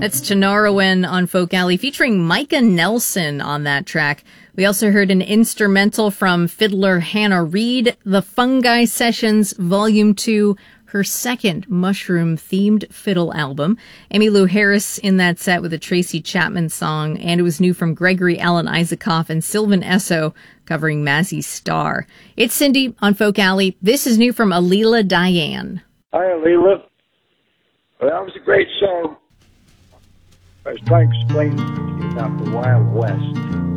That's Chinarowen on Folk Alley, featuring Micah Nelson on that track. We also heard an instrumental from fiddler Hannah Reid, The Fungi Sessions, Volume 2, her second mushroom-themed fiddle album. Emmylou Harris in that set with a Tracy Chapman song, and it was new from Gregory Alan Isaacoff and Sylvan Esso covering Mazzy Star. It's Cindy on Folk Alley. This is new from Alila Diane. Hi, Alila. Well, that was a great song. I was trying to explain to you about the Wild West.